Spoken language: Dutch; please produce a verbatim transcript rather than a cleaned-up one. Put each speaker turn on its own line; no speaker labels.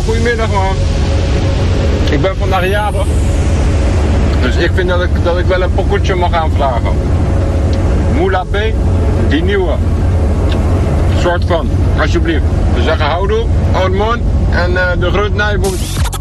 goedemiddag man. Ik ben vandaag jarig. Dus ik vind dat ik, dat ik wel een pokoetje mag aanvragen. Moula B, die nieuwe. Soort van, alsjeblieft. We zeggen houdoe, oud man en uh, de groet naar je boet.